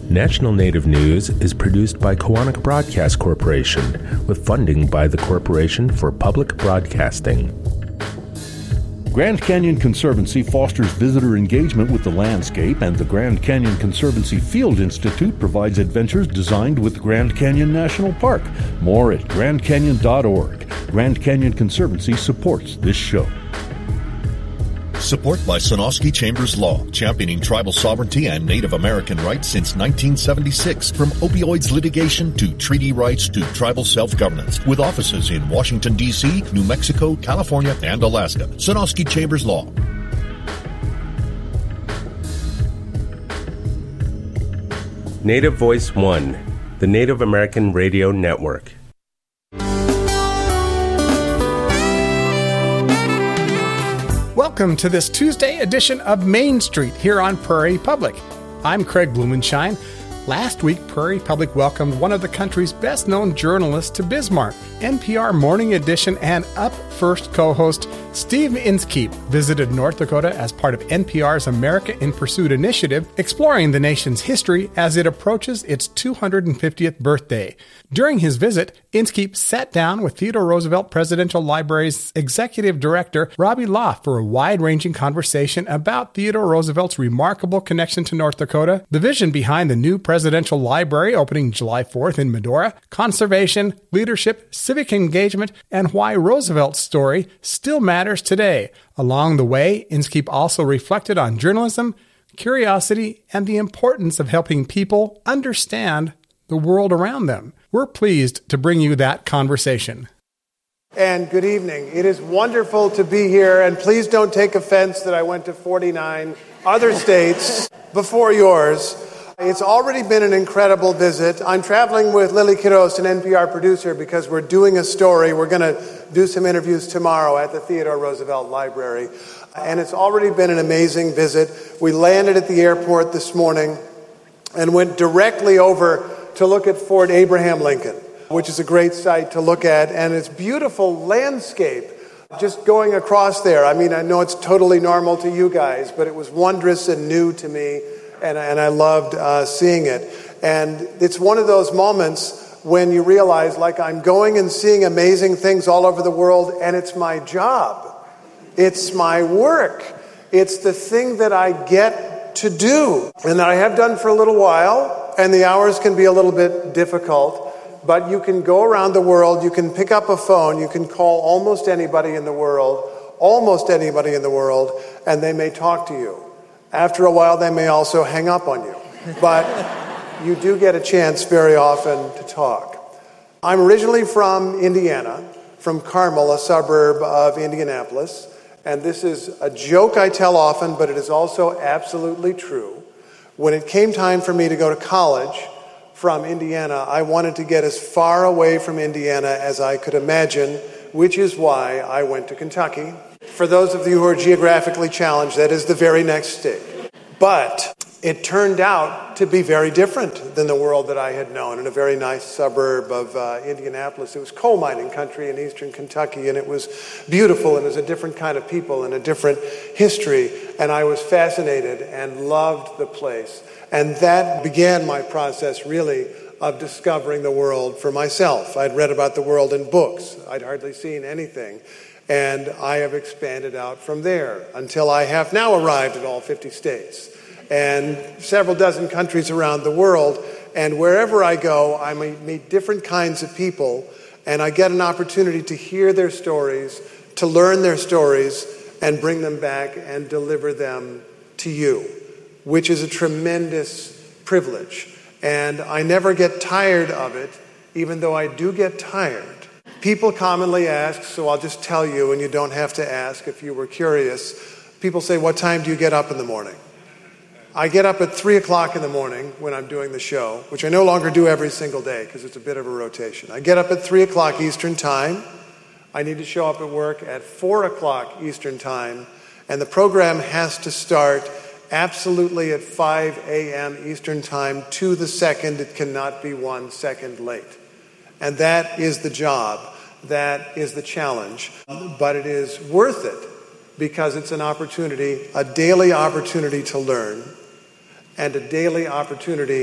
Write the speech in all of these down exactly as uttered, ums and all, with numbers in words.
National Native News is produced by Koahnic Broadcast Corporation with funding by the Corporation for Public Broadcasting. Grand Canyon Conservancy fosters visitor engagement with the landscape, and the Grand Canyon Conservancy Field Institute provides adventures designed with Grand Canyon National Park. More at grand canyon dot org. Grand Canyon Conservancy supports this show. Support by Sonosky Chambers Law, championing tribal sovereignty and Native American rights since nineteen seventy-six. From opioids litigation to treaty rights to tribal self-governance. With offices in Washington, D C, New Mexico, California, and Alaska. Sonosky Chambers Law. Native Voice One, the Native American Radio Network. Welcome to this Tuesday edition of Main Street here on Prairie Public. I'm Craig Blumenshine. Last week, Prairie Public welcomed one of the country's best-known journalists to Bismarck. N P R Morning Edition and Up First co-host Steve Inskeep visited North Dakota as part of N P R's America in Pursuit initiative, exploring the nation's history as it approaches its two hundred fiftieth birthday. During his visit, Inskeep sat down with Theodore Roosevelt Presidential Library's Executive Director, Robbie Loff, for a wide-ranging conversation about Theodore Roosevelt's remarkable connection to North Dakota, the vision behind the new Presidential Library opening July fourth in Medora, conservation, leadership, civic engagement, and why Roosevelt's story still matters today. Along the way, Inskeep also reflected on journalism, curiosity, and the importance of helping people understand the world around them. We're pleased to bring you that conversation. And good evening. It is wonderful to be here, and please don't take offense that I went to forty-nine other states before yours. It's already been an incredible visit. I'm traveling with Lily Quiros, an N P R producer, because we're doing a story. We're going to do some interviews tomorrow at the Theodore Roosevelt Library. And it's already been an amazing visit. We landed at the airport this morning and went directly over to look at Fort Abraham Lincoln, which is a great site to look at, and it's beautiful landscape just going across there. I mean, I know it's totally normal to you guys, but it was wondrous and new to me, and, and I loved uh, seeing it. And it's one of those moments when you realize, like, I'm going and seeing amazing things all over the world, and it's my job. It's my work. It's the thing that I get to do, and that I have done for a little while. And the hours can be a little bit difficult, but you can go around the world, you can pick up a phone, you can call almost anybody in the world, almost anybody in the world, and they may talk to you. After a while, they may also hang up on you. But you do get a chance very often to talk. I'm originally from Indiana, from Carmel, a suburb of Indianapolis, and this is a joke I tell often, but it is also absolutely true. When it came time for me to go to college from Indiana, I wanted to get as far away from Indiana as I could imagine, which is why I went to Kentucky. For those of you who are geographically challenged, that is the very next state. But it turned out to be very different than the world that I had known in a very nice suburb of uh, Indianapolis. It was coal mining country in eastern Kentucky, and it was beautiful, and it was a different kind of people and a different history, and I was fascinated and loved the place. And that began my process, really, of discovering the world for myself. I'd read about the world in books. I'd hardly seen anything. And I have expanded out from there until I have now arrived at all fifty states and several dozen countries around the world. And wherever I go, I meet different kinds of people, and I get an opportunity to hear their stories, to learn their stories, and bring them back and deliver them to you, which is a tremendous privilege. And I never get tired of it, even though I do get tired. People commonly ask, so I'll just tell you, and you don't have to ask if you were curious. People say, what time do you get up in the morning? I get up at three o'clock in the morning when I'm doing the show, which I no longer do every single day because it's a bit of a rotation. I get up at three o'clock Eastern Time. I need to show up at work at four o'clock Eastern Time, and the program has to start absolutely at five a.m. Eastern Time to the second. It cannot be one second late. And that is the job. That is the challenge. But it is worth it because it's an opportunity, a daily opportunity to learn, and a daily opportunity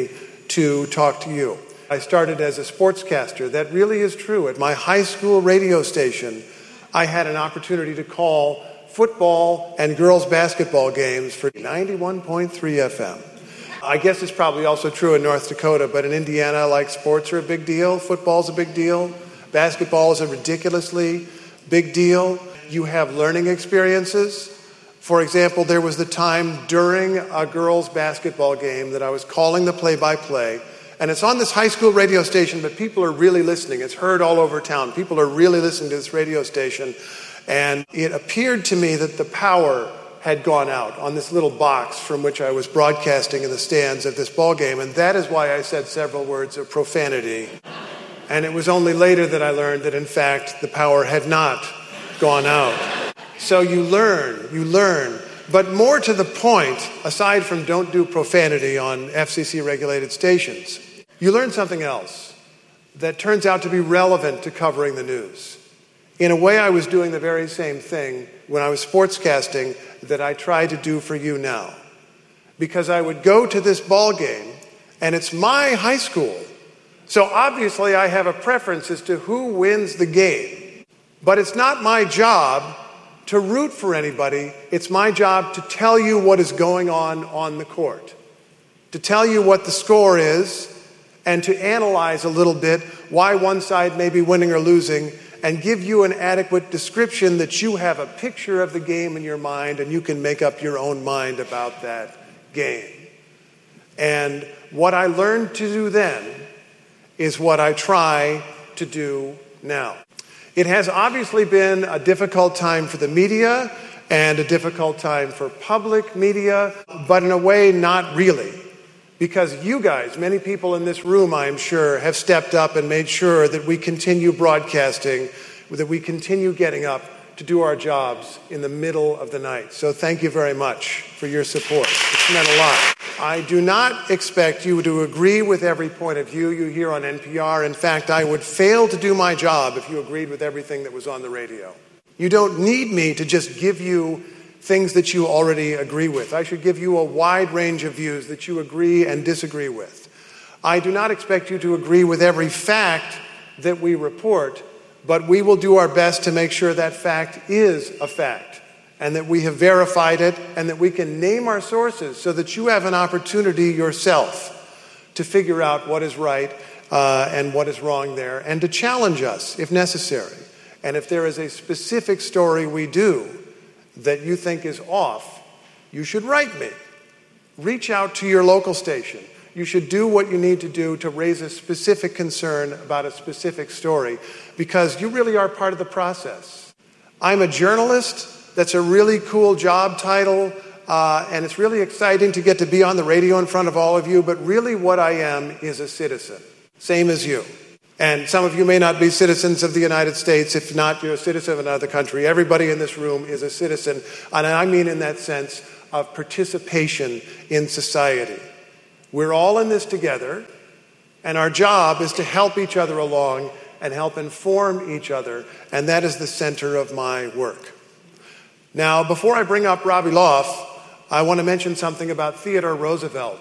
to talk to you. I started as a sportscaster. That really is true. At my high school radio station, I had an opportunity to call football and girls basketball games for ninety-one point three F M. I guess it's probably also true in North Dakota, but in Indiana, like, sports are a big deal. Football's a big deal. Basketball is a ridiculously big deal. You have learning experiences. For example, there was the time during a girls' basketball game that I was calling the play-by-play, and it's on this high school radio station, but people are really listening. It's heard all over town. People are really listening to this radio station, and it appeared to me that the power had gone out on this little box from which I was broadcasting in the stands of this ball game, and that is why I said several words of profanity. And it was only later that I learned that, in fact, the power had not gone out. So you learn, you learn. But more to the point, aside from don't do profanity on F C C-regulated stations, you learn something else that turns out to be relevant to covering the news. In a way, I was doing the very same thing when I was sportscasting that I try to do for you now. Because I would go to this ball game, and it's my high school. So obviously I have a preference as to who wins the game. But it's not my job to root for anybody. It's my job to tell you what is going on on the court, to tell you what the score is, and to analyze a little bit why one side may be winning or losing, and give you an adequate description that you have a picture of the game in your mind and you can make up your own mind about that game. And what I learned to do then is what I try to do now. It has obviously been a difficult time for the media and a difficult time for public media, but in a way, not really. Because you guys, many people in this room, I'm sure, have stepped up and made sure that we continue broadcasting, that we continue getting up to do our jobs in the middle of the night. So thank you very much for your support. It's meant a lot. I do not expect you to agree with every point of view you hear on N P R. In fact, I would fail to do my job if you agreed with everything that was on the radio. You don't need me to just give you things that you already agree with. I should give you a wide range of views that you agree and disagree with. I do not expect you to agree with every fact that we report, but we will do our best to make sure that fact is a fact and that we have verified it and that we can name our sources so that you have an opportunity yourself to figure out what is right uh, and what is wrong there and to challenge us if necessary. And if there is a specific story we do that you think is off, you should write me. Reach out to your local station. You should do what you need to do to raise a specific concern about a specific story because you really are part of the process. I'm a journalist. That's a really cool job title, uh, and it's really exciting to get to be on the radio in front of all of you, but really what I am is a citizen, same as you. And some of you may not be citizens of the United States. If not, you're a citizen of another country. Everybody in this room is a citizen, and I mean in that sense of participation in society. We're all in this together, and our job is to help each other along and help inform each other, and that is the center of my work. Now, before I bring up Robbie Loff, I want to mention something about Theodore Roosevelt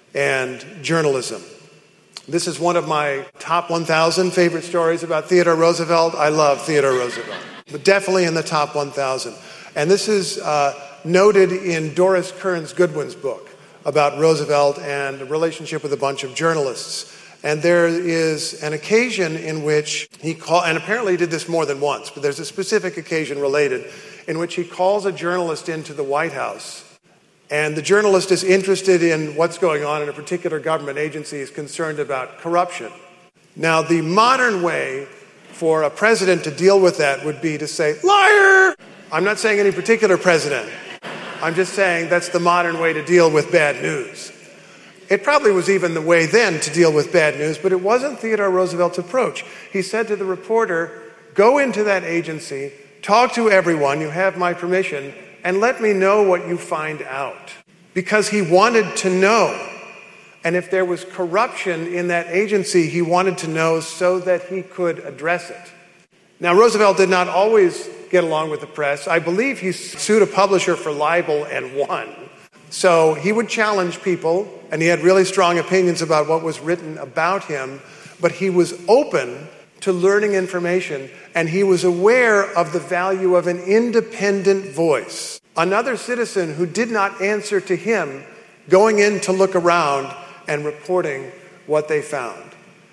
and journalism. This is one of my top one thousand favorite stories about Theodore Roosevelt. I love Theodore Roosevelt, but definitely in the top one thousand. And this is uh, noted in Doris Kearns Goodwin's book about Roosevelt and the relationship with a bunch of journalists. And there is an occasion in which he called, and apparently he did this more than once, but there's a specific occasion related in which he calls a journalist into the White House. And the journalist is interested in what's going on in a particular government agency, is concerned about corruption. Now, the modern way for a president to deal with that would be to say, liar! I'm not saying any particular president. I'm just saying that's the modern way to deal with bad news. It probably was even the way then to deal with bad news, but it wasn't Theodore Roosevelt's approach. He said to the reporter, go into that agency, talk to everyone, you have my permission, and let me know what you find out. Because he wanted to know. And if there was corruption in that agency, he wanted to know so that he could address it. Now, Roosevelt did not always get along with the press. I believe he sued a publisher for libel and won. So he would challenge people, and he had really strong opinions about what was written about him, but he was open to learning information, and he was aware of the value of an independent voice. Another citizen who did not answer to him going in to look around and reporting what they found.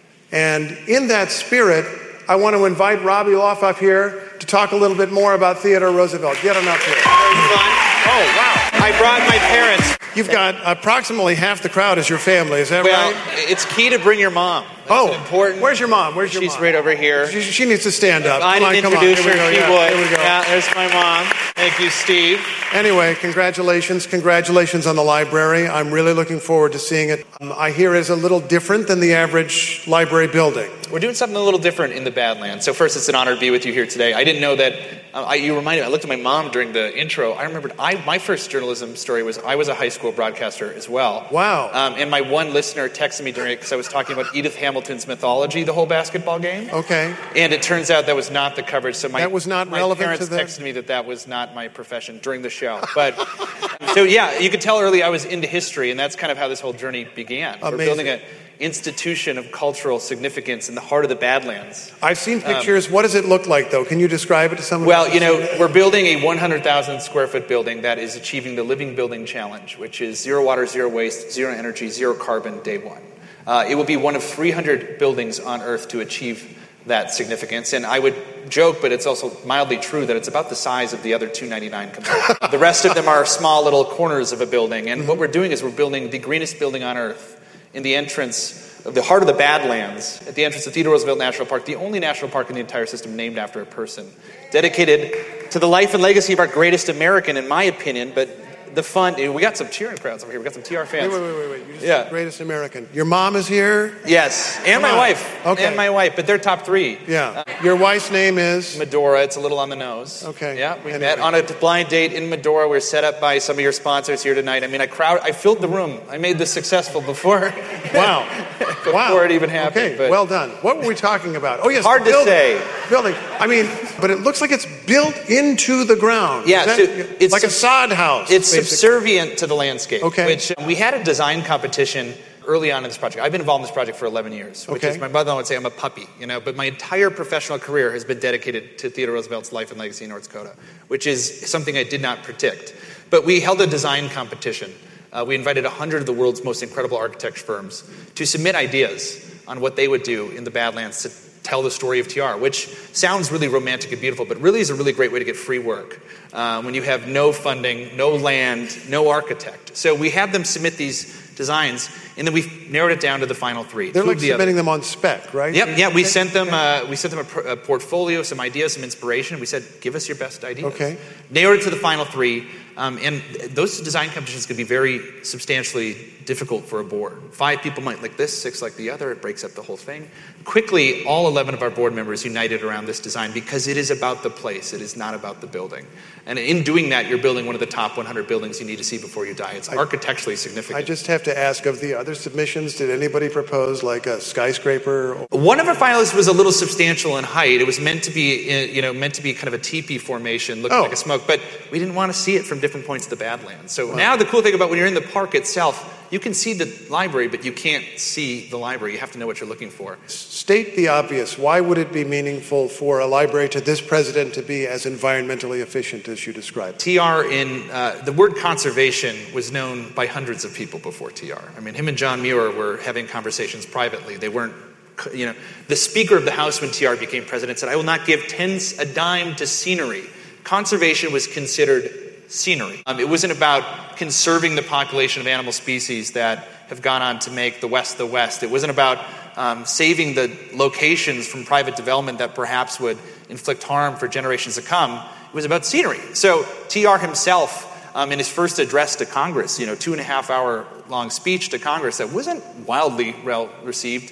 And in that spirit, I want to invite Robbie Loff up here to talk a little bit more about Theodore Roosevelt. Get him up here. Very fun. Oh, wow. I brought my parents. You've got approximately half the crowd as your family, is that well, right? Well, it's key to bring your mom. That's oh, important. Where's your mom? Where's your She's mom? right over here. She, she needs to stand up. I come didn't on, introduce come on. her. Here we She go. Yeah, would. here we go. Yeah, there's my mom. Thank you, Steve. Anyway, congratulations. Congratulations on the library. I'm really looking forward to seeing it. Um, I hear it's a little different than the average library building. We're doing something a little different in the Badlands. So first, it's an honor to be with you here today. I didn't know that. Uh, I, you reminded me. I looked at my mom during the intro. I remembered I, my first journalism story was I was a high school broadcaster as well. Wow. Um, and my one listener texted me during it because I was talking about Edith Hamilton's mythology, the whole basketball game. Okay. And it turns out that was not the coverage. So my that was not my relevant parents to the... texted me that that was not my profession during the show. But so yeah, you could tell early I was into history, and that's kind of how this whole journey began. Amazing. We're building an institution of cultural significance in the heart of the Badlands. I've seen pictures. Um, what does it look like, though? Can you describe it to someone? Well, you know, we're building a one hundred thousand square foot building that is achieving the Living Building Challenge, which is zero water, zero waste, zero energy, zero carbon, day one. Uh, it will be one of three hundred buildings on Earth to achieve that significance. And I would joke, but it's also mildly true, that it's about the size of the other two ninety-nine combined. The rest of them are small little corners of a building. And mm-hmm. what we're doing is we're building the greenest building on Earth in the entrance of the heart of the Badlands, at the entrance of Theodore Roosevelt National Park, the only national park in the entire system named after a person, dedicated to the life and legacy of our greatest American, in my opinion, but the fun, we got some cheering crowds over here. We got some T R fans. Wait, wait, wait, wait. You just yeah. said greatest American. Your mom is here? Yes, and Come my on. wife. Okay. And my wife, but they're top three. Yeah. Uh, Your wife's name is? Medora. It's a little on the nose. Okay. Yeah, we anyway. met on a blind date in Medora. We're set up by some of your sponsors here tonight. I mean, I crowd, I filled the room. I made this successful before. Wow. before wow. it even happened. Okay, but well done. What were we talking about? Oh, yes. Hard to building. say. Building. I mean, but it looks like it's built into the ground. Yeah, that, so it's like a sod house. It's basically. subservient to the landscape. Okay. Which we had a design competition early on in this project. I've been involved in this project for eleven years, which okay. is, my mother would say I'm a puppy, you know, but my entire professional career has been dedicated to Theodore Roosevelt's life and legacy in North Dakota, which is something I did not predict. But we held a design competition. Uh, we invited one hundred of the world's most incredible architecture firms to submit ideas on what they would do in the Badlands to tell the story of T R, which sounds really romantic and beautiful, but really is a really great way to get free work uh, when you have no funding, no land, no architect. So we had them submit these designs, and then we narrowed it down to the final three. They're Two like the submitting other. them on spec, right? Yep, yeah. We okay. sent them. Uh, we sent them a, pr- a portfolio, some ideas, some inspiration. We said, "Give us your best ideas." Okay. Narrowed it to the final three, um, and those design competitions can be very substantially difficult for a board. Five people might like this, six like the other. It breaks up the whole thing. Quickly, all eleven of our board members united around this design because it is about the place. It is not about the building. And in doing that, you're building one of the top one hundred buildings you need to see before you die. It's I, architecturally significant. I just have to ask, of the other submissions, did anybody propose like a skyscraper? One of our finalists was a little substantial in height. It was meant to be, you know, meant to be kind of a teepee formation, looking oh. like a smoke, but we didn't want to see it from different points of the Badlands. So wow. now the cool thing about when you're in the park itself, you can see the library, but you can't see the library. You have to know what you're looking for. State the obvious. Why would it be meaningful for a library to this president to be as environmentally efficient as you described? T R in, uh, the word conservation was known by hundreds of people before T R. I mean, him and John Muir were having conversations privately. They weren't, you know, the Speaker of the House when T R became president said, "I will not give tens a dime to scenery." Conservation was considered scenery. Um, it wasn't about conserving the population of animal species that have gone on to make the West the West. It wasn't about um, saving the locations from private development that perhaps would inflict harm for generations to come. It was about scenery. So T R himself, um, in his first address to Congress, you know, two and a half hour long speech to Congress that wasn't wildly well received,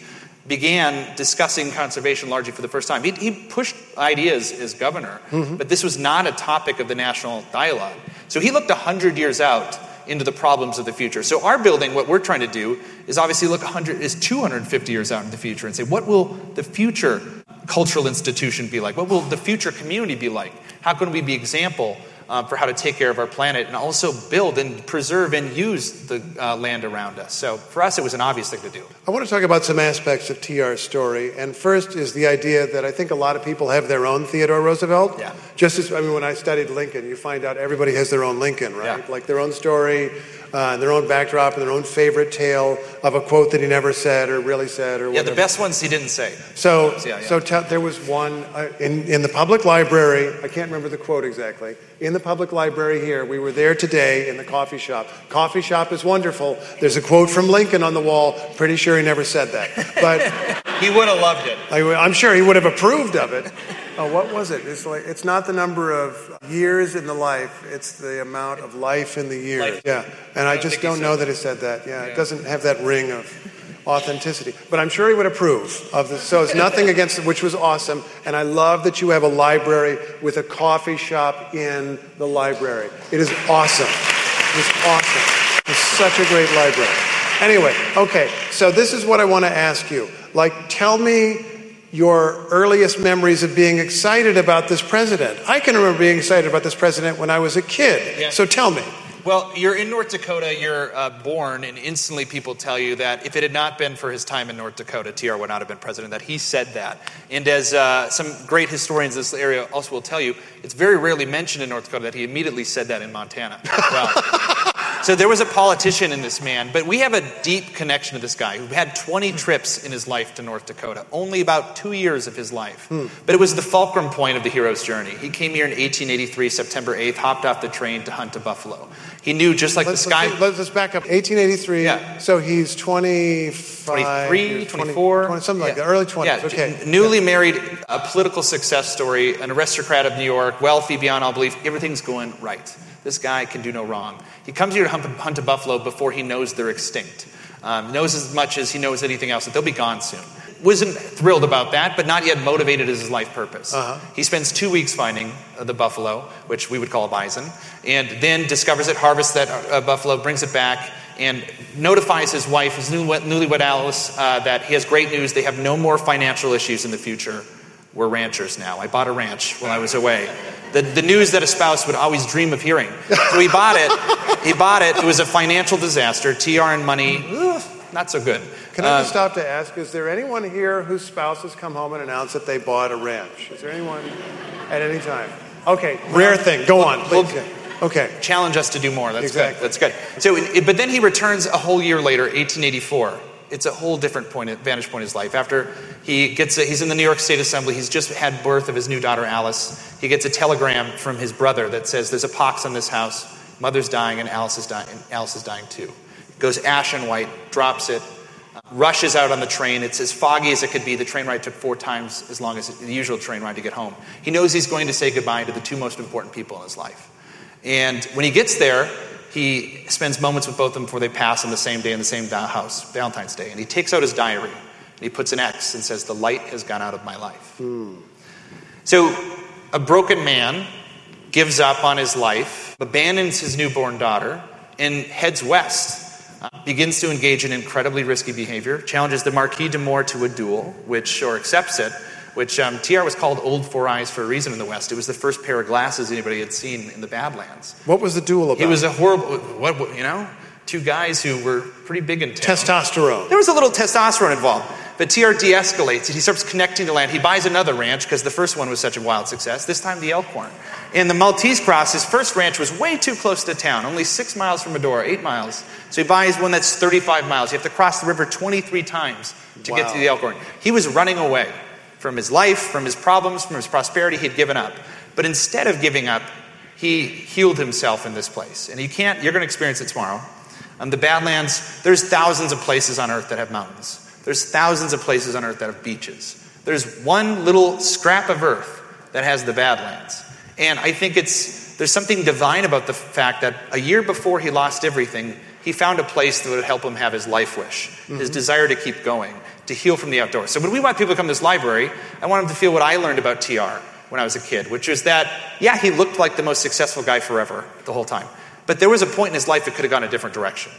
began discussing conservation largely for the first time. He, he pushed ideas as governor, mm-hmm. but this was not a topic of the national dialogue. So he looked one hundred years out into the problems of the future. So our building, what we're trying to do is obviously look one hundred, is two hundred fifty years out in the future and say, what will the future cultural institution be like? What will the future community be like? How can we be example uh, for how to take care of our planet and also build and preserve and use the uh, land around us. So for us, it was an obvious thing to do. I want to talk about some aspects of T R's story. And first is the idea that I think a lot of people have their own Theodore Roosevelt. Yeah. Just as, I mean, when I studied Lincoln, you find out everybody has their own Lincoln, right? Yeah. Like their own story, uh, their own backdrop, and their own favorite tale of a quote that he never said or really said or Yeah, whatever. the best ones he didn't say. So, Yeah, yeah. so tell, there was one uh, in, in the public library. I can't remember the quote exactly. In the public library here, we were there today in the coffee shop. Coffee shop is wonderful. There's a quote from Lincoln on the wall. Pretty sure he never said that. But He would have loved it. I, I'm sure he would have approved of it. Oh, what was it? It's like it's not the number of years in the life; it's the amount of life in the years. Life. Yeah, and I, I don't just think he don't said know that. that he said that. Yeah, Yeah. it doesn't have that ring of authenticity. But I'm sure he would approve of this. So it's nothing against it, which was awesome. And I love that you have a library with a coffee shop in the library. It is awesome. It is awesome. It's such a great library. Anyway, okay. So this is what I want to ask you. Like, tell me your earliest memories of being excited about this president. I can remember being excited about this president when I was a kid. Yeah. So tell me. Well, you're in North Dakota, you're uh, born, and instantly people tell you that if it had not been for his time in North Dakota, T R would not have been president, that he said that. And as uh, some great historians in this area also will tell you, it's very rarely mentioned in North Dakota that he immediately said that in Montana as well. So there was a politician in this man, but we have a deep connection to this guy who had twenty trips in his life to North Dakota, only about two years of his life. Hmm. But it was the fulcrum point of the hero's journey. He came here in eighteen eighty-three, September eighth, hopped off the train to hunt a buffalo. He knew just like let's, the sky... Let's, let's back up. eighteen eighty-three, Yeah. So he's twenty-five... twenty-three, twenty-four. twenty, something like Yeah. that, early twenties, Yeah, okay. newly married, a political success story, an aristocrat of New York, wealthy beyond all belief. Everything's going right. This guy can do no wrong. He comes here to hunt, hunt a buffalo before he knows they're extinct. Um, knows as much as he knows anything else, that they'll be gone soon. Wasn't thrilled about that, but not yet motivated as his life purpose. Uh-huh. He spends two weeks finding uh, the buffalo, which we would call a bison, and then discovers it, harvests that uh, buffalo, brings it back, and notifies his wife, his newlywed, newlywed Alice, uh, that he has great news. They have no more financial issues in the future. We're ranchers now. I bought a ranch while I was away. The, the news that a spouse would always dream of hearing. So he bought it. He bought it. It was a financial disaster. T R and money, ugh, not so good. Can I just Uh, stop to ask, is there anyone here whose spouse has come home and announced that they bought a ranch? Is there anyone at any time? Okay, rare thing. Go on, please. Well, Okay. challenge us to do more. That's Exactly. good. That's good. So, it, but then he returns a whole year later, eighteen eighty-four. It's a whole different point, vantage point in his life. After he gets, a, he's in the New York State Assembly. He's just had birth of his new daughter Alice. He gets a telegram from his brother that says, "There's a pox on this house. Mother's dying, and Alice is dying. And Alice is dying too." Goes ashen white, drops it, rushes out on the train. It's as foggy as it could be. The train ride took four times as long as the usual train ride to get home. He knows he's going to say goodbye to the two most important people in his life. And when he gets there, he spends moments with both of them before they pass on the same day in the same house, Valentine's Day. And he takes out his diary, and he puts an X and says, "The light has gone out of my life." Mm. So a broken man gives up on his life, abandons his newborn daughter, and heads west. Uh, begins to engage in incredibly risky behavior, challenges the Marquis de Moore to a duel, which, or accepts it, which um, T R was called Old Four Eyes for a reason in the West. It was the first pair of glasses anybody had seen in the Badlands. What was the duel about? He was a horrible, what, what you know, two guys who were pretty big in town. Testosterone. There was a little testosterone involved. But T R de-escalates it. He starts connecting the land. He buys another ranch because the first one was such a wild success. This time the Elkhorn. And the Maltese Cross, his first ranch was way too close to town, only six miles from Medora, eight miles. So he buys one that's thirty-five miles. You have to cross the river twenty-three times to Wow. get to the Elkhorn. He was running away from his life, from his problems, from his prosperity. He'd given up. But instead of giving up, he healed himself in this place. And you can't, you're going to experience it tomorrow. Um, the Badlands, there's thousands of places on earth that have mountains. There's thousands of places on earth that have beaches. There's one little scrap of earth that has the Badlands. And I think it's there's something divine about the fact that a year before he lost everything, he found a place that would help him have his life wish, mm-hmm. his desire to keep going, to heal from the outdoors. So when we want people to come to this library, I want them to feel what I learned about T R when I was a kid, which is that, yeah, he looked like the most successful guy forever the whole time. But there was a point in his life that could have gone a different direction.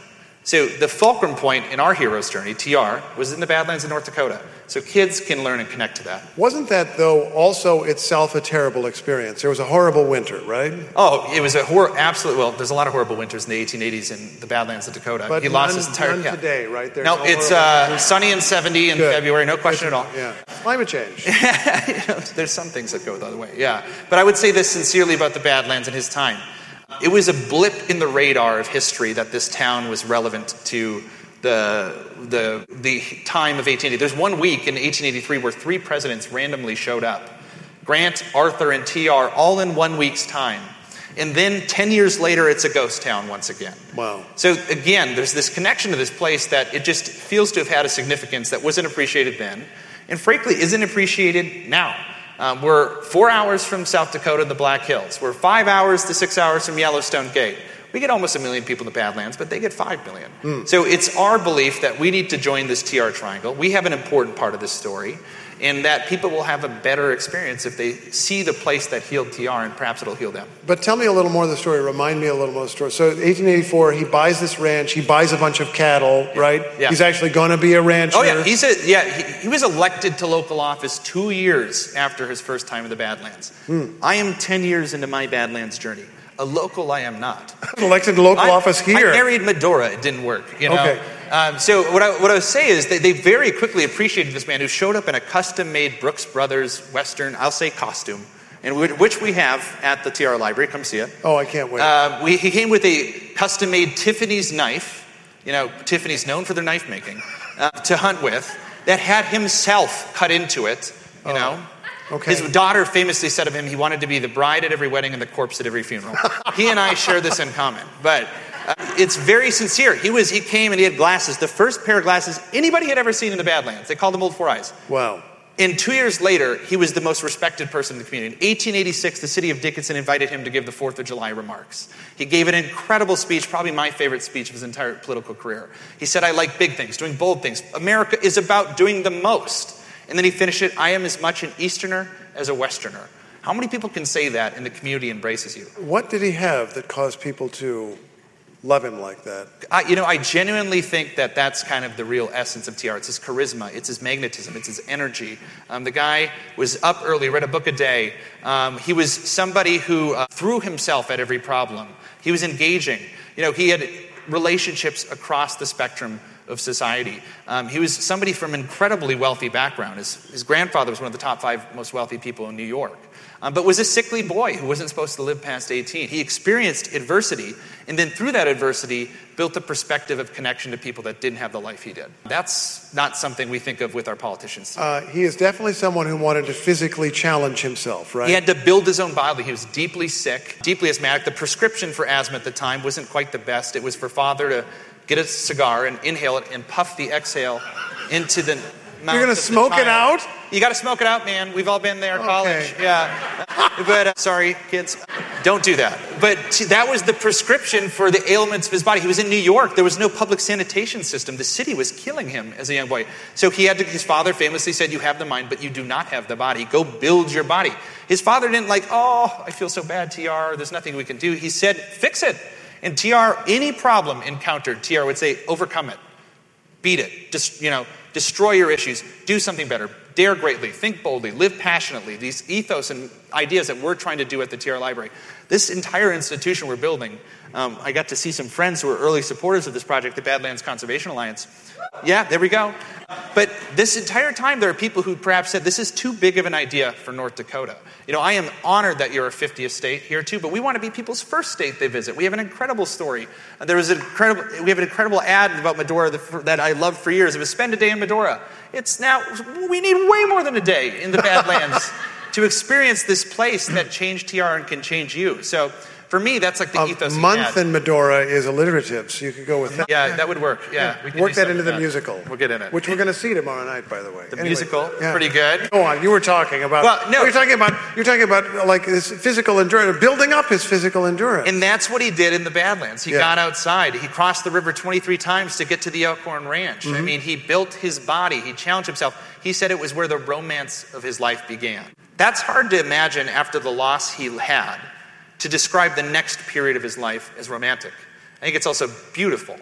So the fulcrum point in our hero's journey, T R, was in the Badlands of North Dakota. So kids can learn and connect to that. Wasn't that, though, also itself a terrible experience? There was a horrible winter, right? Oh, it was a horror. Absolutely. Well, there's a lot of horrible winters in the eighteen eighties in the Badlands of Dakota. But he lost none, his entire none yeah. today, right? There's no, no it's horrible- uh, sunny and seventy in Good. February, no question at all. Yeah, climate change. You know, there's some things that go the other way, yeah. But I would say this sincerely about the Badlands and his time. It was a blip in the radar of history that this town was relevant to the the the time of eighteen eighty. There's one week in eighteen eighty-three where three presidents randomly showed up. Grant, Arthur, and T R all in one week's time. And then ten years later, it's a ghost town once again. Wow. So again, there's this connection to this place that it just feels to have had a significance that wasn't appreciated then, and frankly isn't appreciated now. Um, we're four hours from South Dakota in the Black Hills. We're five hours to six hours from Yellowstone Gate. We get almost a million people in the Badlands, but they get five million. Mm. So it's our belief that we need to join this T R triangle. We have an important part of this story, and that people will have a better experience if they see the place that healed T R, and perhaps it'll heal them. But tell me a little more of the story. Remind me a little more of the story. So eighteen eighty-four, he buys this ranch. He buys a bunch of cattle, yeah. right? Yeah. He's actually going to be a rancher. Oh, yeah. He's a, yeah, he, he was elected to local office two years after his first time in the Badlands. Mm. I am ten years into my Badlands journey. A local, I am not. Elected to local I, office here. I married Medora. It didn't work. You know? Okay. Um, so what I, what I would say is they, they very quickly appreciated this man who showed up in a custom-made Brooks Brothers Western, I'll say costume, and which we have at the T R Library. Come see it. Oh, I can't wait. Uh, we, he came with a custom-made Tiffany's knife. You know, Tiffany's known for their knife making, uh, to hunt with, that had himself cut into it, you oh. know. Okay. His daughter famously said of him, he wanted to be the bride at every wedding and the corpse at every funeral. He and I share this in common, but uh, it's very sincere. He was, he came and he had glasses, the first pair of glasses anybody had ever seen in the Badlands. They called them Old Four Eyes. Wow. And two years later, he was the most respected person in the community. In eighteen eighty-six, the city of Dickinson invited him to give the fourth of July remarks. He gave an incredible speech, probably my favorite speech of his entire political career. He said, I like big things, doing bold things. America is about doing the most. And then he finished it, I am as much an Easterner as a Westerner. How many people can say that and the community embraces you? What did he have that caused people to love him like that? I, you know, I genuinely think that that's kind of the real essence of T R. It's his charisma, it's his magnetism, it's his energy. Um, the guy was up early, read a book a day. Um, he was somebody who uh, threw himself at every problem. He was engaging. You know, he had relationships across the spectrum of society. Um, he was somebody from an incredibly wealthy background. His, his grandfather was one of the top five most wealthy people in New York, um, but was a sickly boy who wasn't supposed to live past eighteen. He experienced adversity, and then through that adversity, built a perspective of connection to people that didn't have the life he did. That's not something we think of with our politicians. Uh, he is definitely someone who wanted to physically challenge himself, right? He had to build his own body. He was deeply sick, deeply asthmatic. The prescription for asthma at the time wasn't quite the best. It was for father to get a cigar and inhale it and puff the exhale into the mouth. You're going to smoke it out? You got to smoke it out, man. We've all been there, Okay. college. Yeah. But, uh, sorry, kids, don't do that. But t- that was the prescription for the ailments of his body. He was in New York. There was no public sanitation system. The city was killing him as a young boy. So he had to, his father famously said, you have the mind, but you do not have the body. Go build your body. His father didn't like, oh, I feel so bad, T R. There's nothing we can do. He said, fix it. And T R, any problem encountered, T R would say, overcome it, beat it, just, you know, destroy your issues, do something better, dare greatly, think boldly, live passionately. These ethos and ideas that we're trying to do at the T R Library. This entire institution we're building, um, I got to see some friends who were early supporters of this project, the Badlands Conservation Alliance. Yeah, there we go. But this entire time, there are people who perhaps said, this is too big of an idea for North Dakota. You know, I am honored that you're a fiftieth state here too, but we want to be people's first state they visit. We have an incredible story. There was an incredible, we have an incredible ad about Medora that, that I loved for years. It was spend a day in Medora. It's now, we need way more than a day in the Badlands to experience this place that changed T R and can change you. So for me, that's like the a ethos. A month in Medora is alliterative, so you could go with that. Yeah, that would work. Yeah, yeah. We can work that into like the that. musical. We'll get in it. Which we're going to see tomorrow night, by the way. The anyway, musical, yeah. Pretty good. Go on. You were talking about. Well, no. You're talking about. You're talking about like his physical endurance, building up his physical endurance. And that's what he did in the Badlands. He yeah. got outside. He crossed the river twenty-three times to get to the Elkhorn Ranch. Mm-hmm. I mean, he built his body. He challenged himself. He said it was where the romance of his life began. That's hard to imagine after the loss he had, to describe the next period of his life as romantic. I think it's also beautiful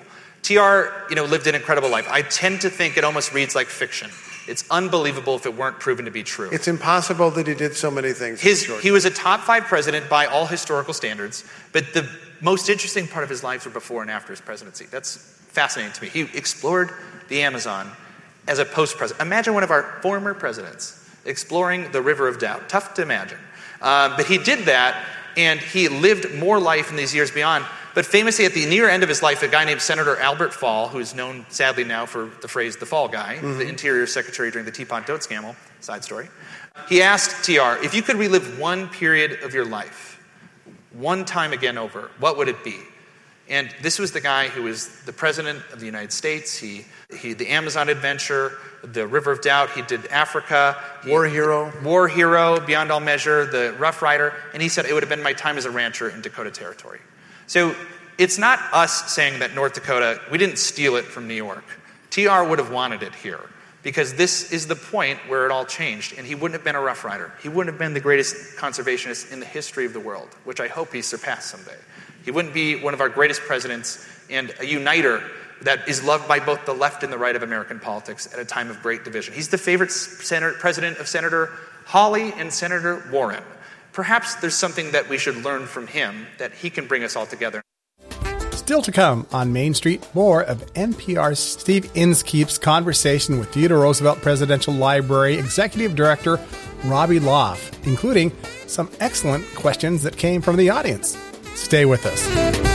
T R, you know, lived an incredible life. I tend to think it almost reads like fiction. It's unbelievable if it weren't proven to be true. It's impossible that he did so many things. His, he was a top five president by all historical standards, but the most interesting part of his life were before and after his presidency. That's fascinating to me. He explored the Amazon as a post-president. Imagine one of our former presidents exploring the River of Doubt. Tough to imagine. Uh, but he did that, and he lived more life in these years beyond. But famously, at the near end of his life, a guy named Senator Albert Fall, who is known sadly now for the phrase the Fall Guy, mm-hmm. the Interior Secretary during the Teapot Dote scandal, side story, he asked T R, if you could relive one period of your life, one time again over, what would it be? And this was the guy who was the president of the United States. He, he the Amazon adventure, the River of Doubt. He did Africa. He, war hero. War hero, beyond all measure, the Rough Rider. And he said it would have been my time as a rancher in Dakota Territory. So it's not us saying that North Dakota, we didn't steal it from New York. T R would have wanted it here because this is the point where it all changed, and he wouldn't have been a Rough Rider. He wouldn't have been the greatest conservationist in the history of the world, which I hope he surpassed someday. He wouldn't be one of our greatest presidents and a uniter that is loved by both the left and the right of American politics at a time of great division. He's the favorite senator, president of Senator Hawley and Senator Warren. Perhaps there's something that we should learn from him that he can bring us all together. Still to come on Main Street, more of N P R's Steve Inskeep's conversation with Theodore Roosevelt Presidential Library Executive Director Robbie Loff, including some excellent questions that came from the audience. Stay with us.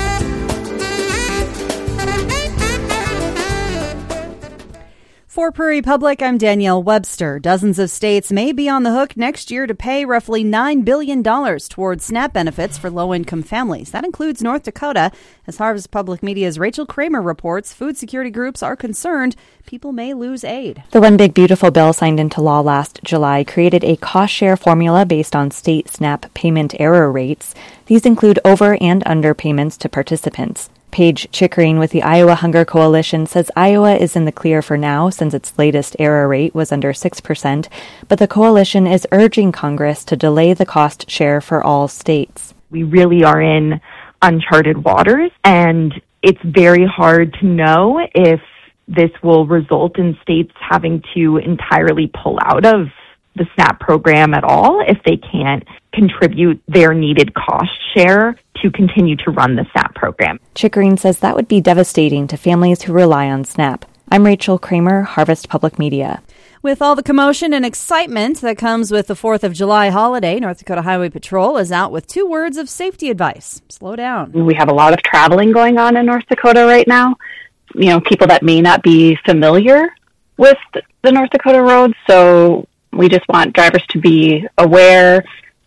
For Prairie Public, I'm Danielle Webster. Dozens of states may be on the hook next year to pay roughly nine billion dollars towards SNAP benefits for low-income families. That includes North Dakota. As Harvest Public Media's Rachel Kramer reports, food security groups are concerned people may lose aid. The One Big Beautiful bill signed into law last July created a cost-share formula based on state SNAP payment error rates. These include over- and underpayments to participants. Paige Chickering with the Iowa Hunger Coalition says Iowa is in the clear for now since its latest error rate was under six percent, but the coalition is urging Congress to delay the cost share for all states. We really are in uncharted waters, and it's very hard to know if this will result in states having to entirely pull out of the SNAP program at all if they can't contribute their needed cost share to continue to run the SNAP program. Chickering says that would be devastating to families who rely on SNAP. I'm Rachel Kramer, Harvest Public Media. With all the commotion and excitement that comes with the fourth of July holiday, North Dakota Highway Patrol is out with two words of safety advice. Slow down. We have a lot of traveling going on in North Dakota right now. You know, people that may not be familiar with the North Dakota roads, so we just want drivers to be aware,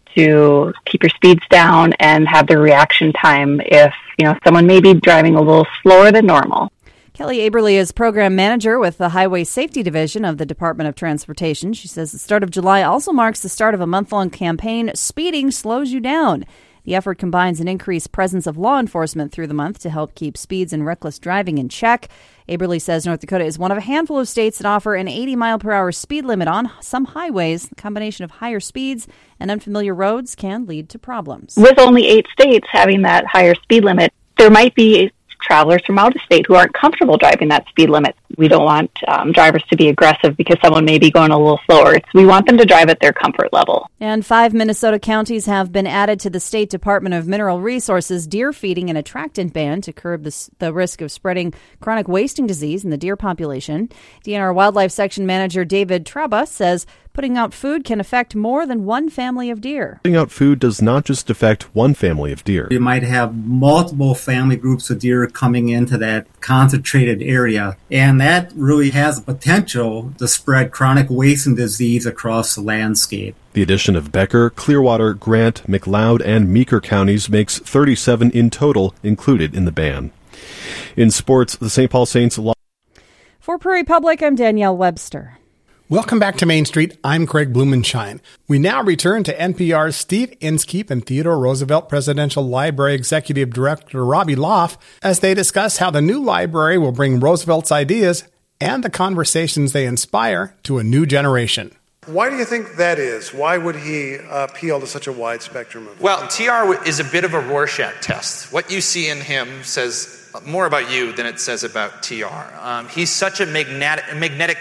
to keep your speeds down, and have the reaction time if, you know, someone may be driving a little slower than normal. Kelly Aberly is program manager with the Highway Safety Division of the Department of Transportation. She says the start of July also marks the start of a month-long campaign, Speeding Slows You Down. The effort combines an increased presence of law enforcement through the month to help keep speeds and reckless driving in check. Aberly says North Dakota is one of a handful of states that offer an eighty mile per hour speed limit on some highways. The combination of higher speeds and unfamiliar roads can lead to problems. With only eight states having that higher speed limit, there might be travelers from out of state who aren't comfortable driving that speed limit. We don't want um, drivers to be aggressive because someone may be going a little slower. It's, we want them to drive at their comfort level. And five Minnesota counties have been added to the State Department of Mineral Resources deer feeding and attractant ban to curb the, the risk of spreading chronic wasting disease in the deer population. D N R Wildlife Section Manager David Traba says putting out food can affect more than one family of deer. Putting out food does not just affect one family of deer. You might have multiple family groups of deer coming into that concentrated area, and that really has the potential to spread chronic wasting disease across the landscape. The addition of Becker, Clearwater, Grant, McLeod, and Meeker counties makes thirty-seven in total included in the ban. In sports, the Saint Paul Saints lost. For Prairie Public, I'm Danielle Webster. Welcome back to Main Street. I'm Craig Blumenshine. We now return to N P R's Steve Inskeep and Theodore Roosevelt Presidential Library Executive Director Robbie Loff as they discuss how the new library will bring Roosevelt's ideas and the conversations they inspire to a new generation. Why do you think that is? Why would he uh, appeal to such a wide spectrum of Well, T R is a bit of a Rorschach test. What you see in him says more about you than it says about T R. Um, he's such a magnetic, magnetic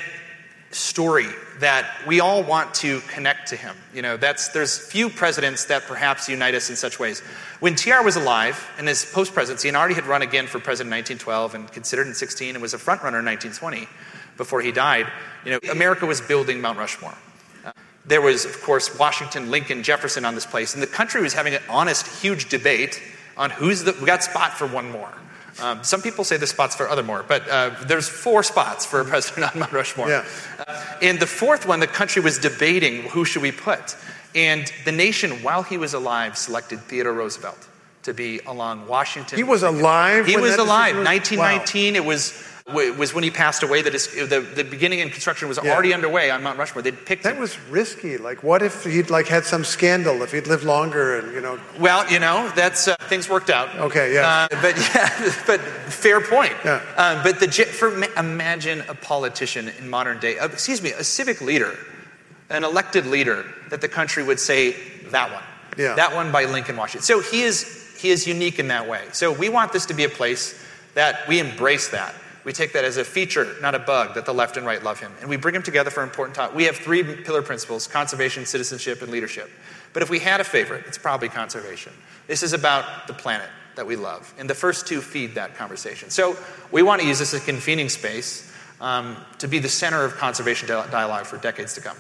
story that we all want to connect to him. You know, that's there's few presidents that perhaps unite us in such ways. When T R was alive in his post-presidency and already had run again for president in nineteen twelve and considered in sixteen and was a front runner in nineteen twenty before he died, you know, America was building Mount Rushmore. Uh, there was, of course, Washington, Lincoln, Jefferson on this place, and the country was having an honest, huge debate on who's the, we got spot for one more. Um, some people say the spot's for other more, but uh, there's four spots for a president on Mount Rushmore. Yeah. Uh, and the fourth one, the country was debating who should we put. And the nation, while he was alive, selected Theodore Roosevelt to be along Washington. He was alive? He when was that alive. was, nineteen nineteen, wow. it was was when he passed away. That is, the, the beginning and construction was Yeah. already underway on Mount Rushmore. They'd picked That him. was risky. Like, what if he'd like had some scandal, if he'd lived longer and, you know. Well, you know, that's uh, things worked out. Okay, yeah. Uh, but yeah, but fair point. Yeah. Um, but the for imagine a politician in modern day, uh, excuse me, a civic leader, an elected leader that the country would say that one, Yeah. that one by Lincoln, Washington. So he is he is unique in that way. So we want this to be a place that we embrace that. We take that as a feature, not a bug, that the left and right love him. And we bring him together for important topics. We have three pillar principles: conservation, citizenship, and leadership. But if we had a favorite, it's probably conservation. This is about the planet that we love. And the first two feed that conversation. So we want to use this as a convening space um, to be the center of conservation dialogue for decades to come.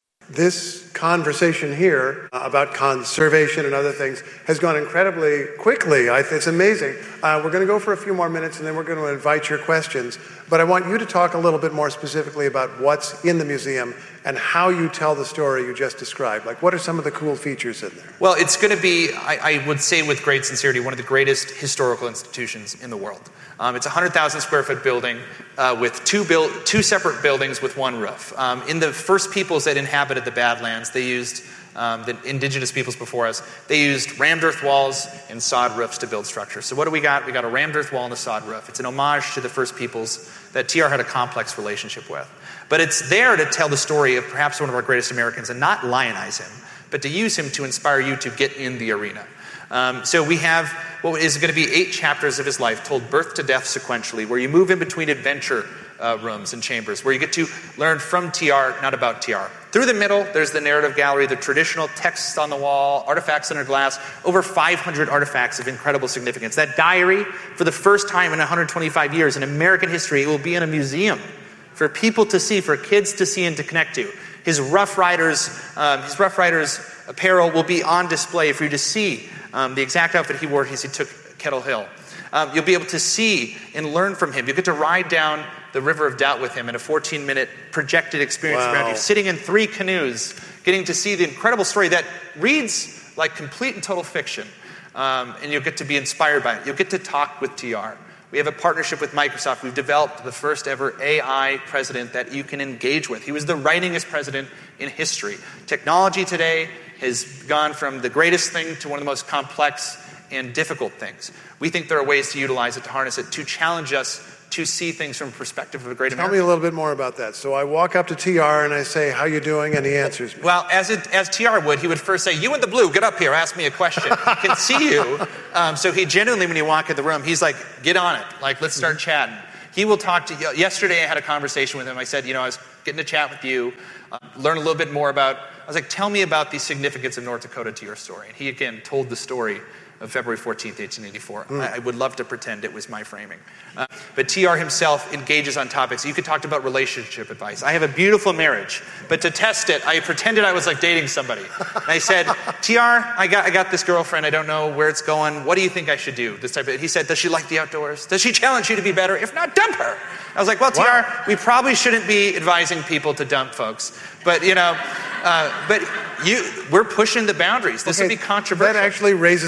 This conversation here about conservation and other things has gone incredibly quickly. I, it's amazing. Uh, we're going to go for a few more minutes and then we're going to invite your questions. But I want you to talk a little bit more specifically about what's in the museum and how you tell the story you just described. Like, what are some of the cool features in there? Well, it's going to be, I, I would say with great sincerity, one of the greatest historical institutions in the world. Um, it's a one hundred thousand square foot building uh, with two, build, two separate buildings with one roof. Um, in the first peoples that inhabited the Badlands, they used, um, the indigenous peoples before us, they used rammed earth walls and sod roofs to build structures. So what do we got? We got a rammed earth wall and a sod roof. It's an homage to the first peoples that T R had a complex relationship with. But it's there to tell the story of perhaps one of our greatest Americans and not lionize him, but to use him to inspire you to get in the arena. Um, so we have what is going to be eight chapters of his life told birth to death sequentially, where you move in between adventure uh, rooms and chambers, where you get to learn from T R, not about T R. Through the middle, there's the narrative gallery, the traditional texts on the wall, artifacts under glass, over five hundred artifacts of incredible significance. That diary, for the first time in one hundred twenty-five years in American history, it will be in a museum for people to see, for kids to see and to connect to. His Rough Riders, um, his Rough Riders apparel will be on display for you to see um, the exact outfit he wore as he took Kettle Hill. Um, you'll be able to see and learn from him. You'll get to ride down the River of Doubt with him in a fourteen minute projected experience Wow. around you, sitting in three canoes, getting to see the incredible story that reads like complete and total fiction. Um, and you'll get to be inspired by it. You'll get to talk with T R. We have a partnership with Microsoft. We've developed the first ever A I president that you can engage with. He was the writingest president in history. Technology today has gone from the greatest thing to one of the most complex and difficult things. We think there are ways to utilize it, to harness it, to challenge us to see things from a perspective of a great Tell American. me a little bit more about that. So I walk up to T R and I say, how you doing? And he answers me. Well, as it, as T R would, he would first say, you in the blue, get up here, ask me a question. He can see you. Um, so he genuinely, when you walk in the room, he's like, get on it. Like, let's start chatting. He will talk to you. Yesterday I had a conversation with him. I said, you know, I was getting to chat with you, uh, learn a little bit more about, I was like, tell me about the significance of North Dakota to your story. And he, again, told the story of February fourteenth, eighteen eighty-four. Mm. I, I would love to pretend it was my framing. Uh, but T R himself engages on topics. You could talk about relationship advice. I have a beautiful marriage, but to test it, I pretended I was like dating somebody. And I said, T R, I got, I got this girlfriend. I don't know where it's going. What do you think I should do? This type of. He said, does she like the outdoors? Does she challenge you to be better? If not, dump her. I was like, well, T R, wow. We probably shouldn't be advising people to dump folks. But, you know, uh, but you, we're pushing the boundaries. This okay, would be controversial. That actually raises